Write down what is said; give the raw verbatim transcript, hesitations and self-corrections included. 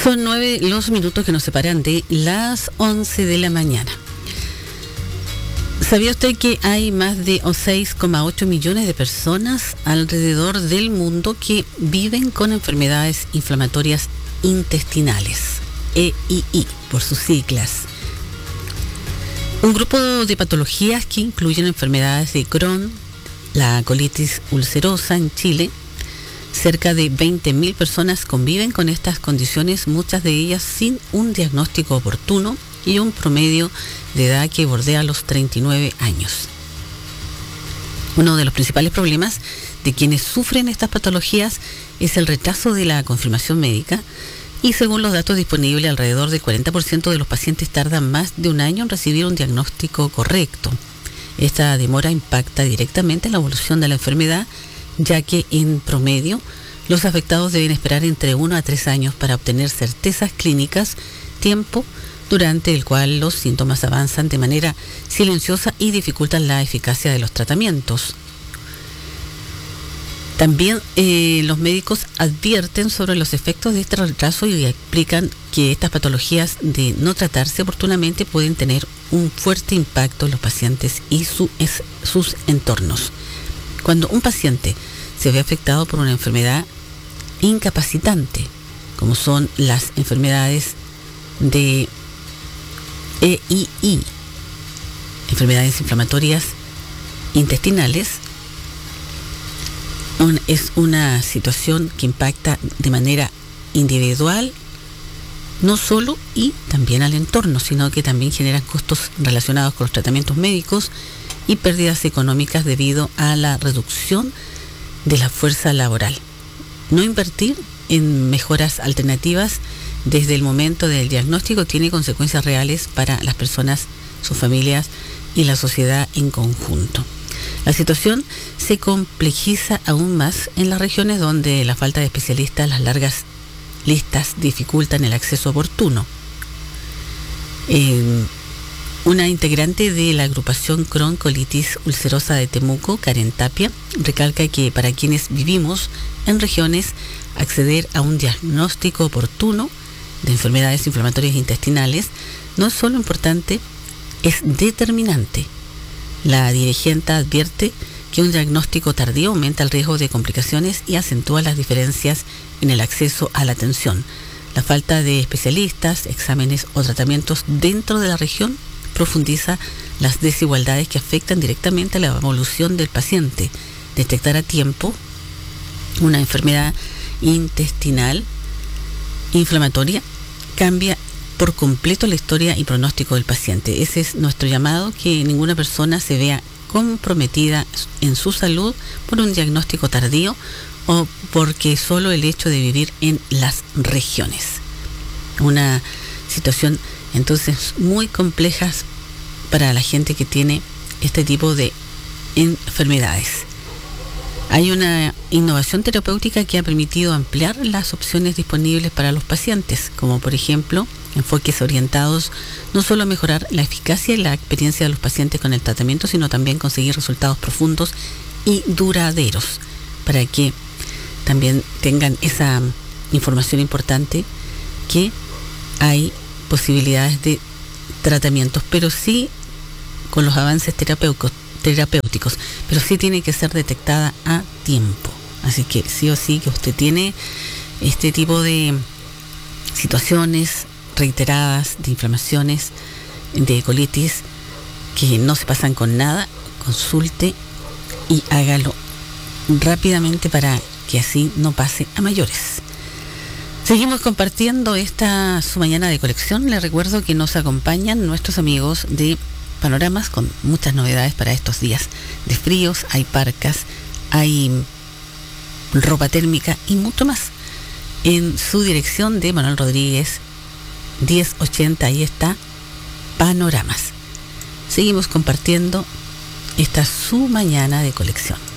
Son nueve los minutos que nos separan de las once de la mañana. ¿Sabía usted que hay más de seis coma ocho millones de personas alrededor del mundo que viven con enfermedades inflamatorias intestinales? E I I, por sus siglas. Un grupo de patologías que incluyen enfermedades de Crohn, la colitis ulcerosa en Chile. Cerca de veinte mil personas conviven con estas condiciones, muchas de ellas sin un diagnóstico oportuno y un promedio de edad que bordea los treinta y nueve años. Uno de los principales problemas de quienes sufren estas patologías es el retraso de la confirmación médica y, según los datos disponibles, alrededor del cuarenta por ciento de los pacientes tardan más de un año en recibir un diagnóstico correcto. Esta demora impacta directamente en la evolución de la enfermedad, ya que en promedio los afectados deben esperar entre uno a tres años para obtener certezas clínicas, tiempo durante el cual los síntomas avanzan de manera silenciosa y dificultan la eficacia de los tratamientos. También eh, los médicos advierten sobre los efectos de este retraso y explican que estas patologías, de no tratarse oportunamente, pueden tener un fuerte impacto en los pacientes y su, es, sus entornos. Cuando un paciente se ve afectado por una enfermedad incapacitante, como son las enfermedades de E I I, enfermedades inflamatorias intestinales, un, es una situación que impacta de manera individual, no solo y también al entorno, sino que también generan costos relacionados con los tratamientos médicos y pérdidas económicas debido a la reducción de la fuerza laboral. No invertir en mejoras alternativas desde el momento del diagnóstico tiene consecuencias reales para las personas, sus familias y la sociedad en conjunto. La situación se complejiza aún más en las regiones donde la falta de especialistas, las largas listas dificultan el acceso oportuno. Eh, Una integrante de la agrupación Crohn Colitis Ulcerosa de Temuco, Karen Tapia, recalca que para quienes vivimos en regiones, acceder a un diagnóstico oportuno de enfermedades inflamatorias intestinales no es solo importante, es determinante. La dirigente advierte que un diagnóstico tardío aumenta el riesgo de complicaciones y acentúa las diferencias en el acceso a la atención. La falta de especialistas, exámenes o tratamientos dentro de la región profundiza las desigualdades que afectan directamente a la evolución del paciente. Detectar a tiempo una enfermedad intestinal inflamatoria cambia por completo la historia y pronóstico del paciente. Ese es nuestro llamado, que ninguna persona se vea comprometida en su salud por un diagnóstico tardío o porque solo el hecho de vivir en las regiones. Una situación entonces muy complejas para la gente que tiene este tipo de enfermedades. Hay una innovación terapéutica que ha permitido ampliar las opciones disponibles para los pacientes, como por ejemplo enfoques orientados no solo a mejorar la eficacia y la experiencia de los pacientes con el tratamiento, sino también conseguir resultados profundos y duraderos, para que también tengan esa información importante que hay posibilidades de tratamientos, pero sí con los avances terapéuticos, terapéuticos, pero sí tiene que ser detectada a tiempo. Así que sí o sí que usted tiene este tipo de situaciones reiteradas de inflamaciones, de colitis, que no se pasan con nada, consulte y hágalo rápidamente para que así no pase a mayores. Seguimos compartiendo esta su mañana de colección. Les recuerdo que nos acompañan nuestros amigos de Panoramas con muchas novedades para estos días de fríos. Hay parcas, hay ropa térmica y mucho más. En su dirección de Manuel Rodríguez diez ochenta, ahí está Panoramas. Seguimos compartiendo esta su mañana de colección.